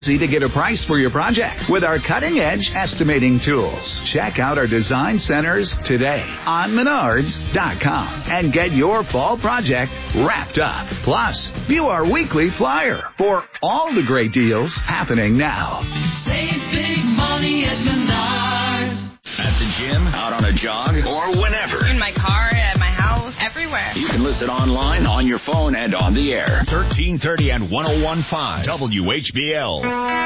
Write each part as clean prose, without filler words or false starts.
Easy to get a price for your project with our cutting-edge estimating tools. Check out our design centers today on Menards.com and get your fall project wrapped up. Plus, view our weekly flyer for all the great deals happening now. Save big money at Menards. At the gym, out on a jog, or whenever. In my car, at my house, everywhere. You can listen online, on your phone, and on the air. 1330 and 101.5 WHBL.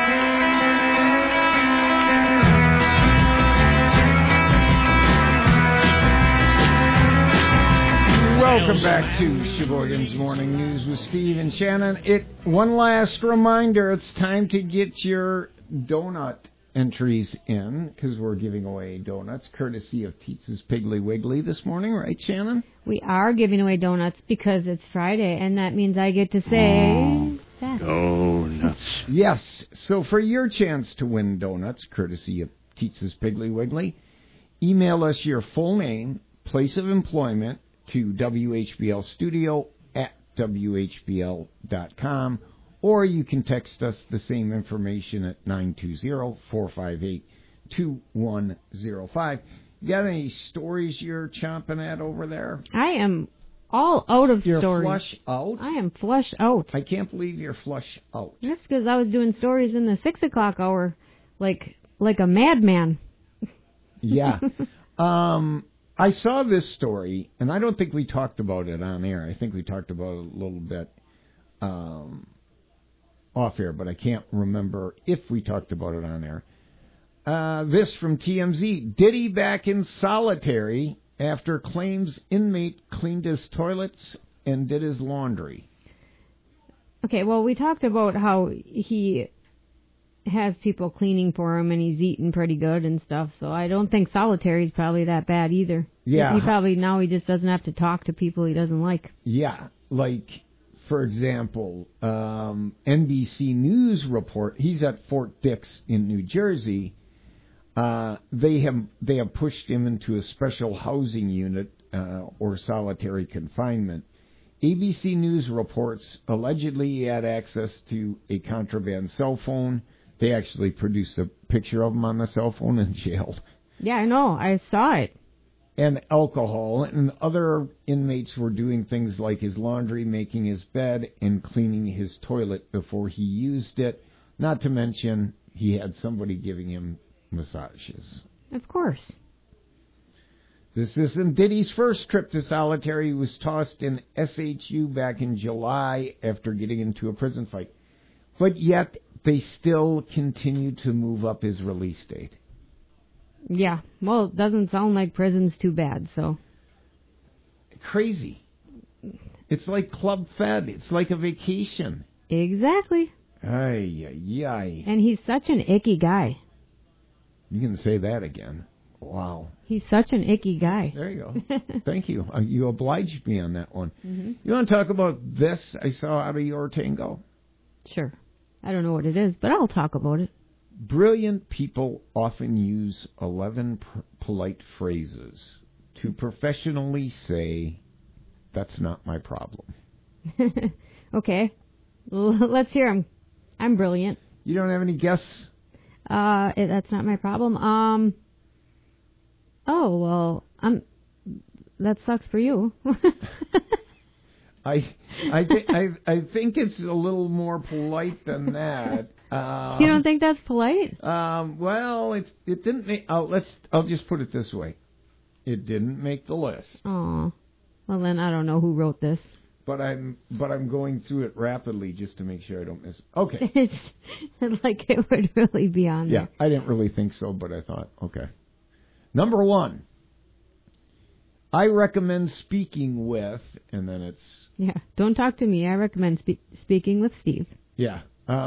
Welcome back to Sheboygan's Morning News with Steve and Shannon. One last reminder, it's time to get your donut entries in, because we're giving away donuts courtesy of Teetz's Piggly Wiggly this morning, right, Shannon? We are giving away donuts because it's Friday, and that means I get to say donuts. Yes, so for your chance to win donuts courtesy of Teetz's Piggly Wiggly, email us your full name, place of employment to WHBLstudio@WHBL.com, or you can text us the same information at 920-458-2105. You got any stories you're chomping at over there? I am all out of You're stories. flush out? I am flush out. I can't believe you're flush out. That's because I was doing stories in the 6 o'clock hour like a madman. Yeah. I saw this story, and I don't think we talked about it on air. I think we talked about it a little bit off air, but I can't remember if we talked about it on air. This from TMZ. Diddy back in solitary after claims inmate cleaned his toilets and did his laundry. Okay, well, we talked about how he has people cleaning for him and he's eating pretty good and stuff, so I don't think solitary is probably that bad either. Yeah. He probably now he just doesn't have to talk to people he doesn't like. Yeah, like, for example, NBC News report, he's at Fort Dix in New Jersey. They have pushed him into a special housing unit or solitary confinement. ABC News reports allegedly he had access to a contraband cell phone. They actually produced a picture of him on the cell phone in jail. Yeah, I know. I saw it. And alcohol, and other inmates were doing things like his laundry, making his bed, and cleaning his toilet before he used it. Not to mention, he had somebody giving him massages. Of course. This isn't Diddy's first trip to solitary. He was tossed in SHU back in July after getting into a prison fight. But yet, they still continue to move up his release date. Yeah, well, it doesn't sound like prison's too bad, so. Crazy. It's like Club Fed. It's like a vacation. Exactly. Ay, ay, ay. And he's such an icky guy. You can say that again. Wow. He's such an icky guy. There you go. Thank you. You obliged me on that one. Mm-hmm. You want to talk about this I saw out of your tango? Sure. I don't know what it is, but I'll talk about it. Brilliant people often use 11 polite phrases to professionally say, that's not my problem. Okay. Let's hear them. I'm brilliant. You don't have any guess? That's not my problem. Oh, well, that sucks for you. I think it's a little more polite than that. You don't think that's polite? Well, it didn't make. I'll just put it this way: it didn't make the list. Oh, well then I don't know who wrote this. But I'm going through it rapidly just to make sure I don't miss. Okay. It's like it would really be on there. Yeah, I didn't really think so, but I thought, okay. Number 1. I recommend speaking with, and then it's... Yeah, don't talk to me. I recommend speaking with Steve. Yeah.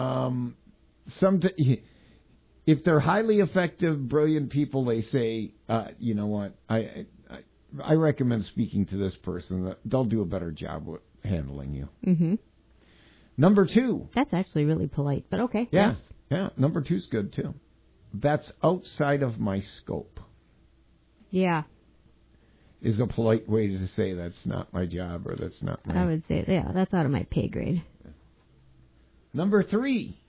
If they're highly effective, brilliant people, they say, you know what, I recommend speaking to this person. They'll do a better job with handling you. Mm-hmm. Number 2. That's actually really polite, but okay. Yeah, yes. yeah. Number 2's good, too. That's outside of my scope. Yeah. Is a polite way to say that's not my job or that's not my... I would say, yeah, that's out of my pay grade. Number 3.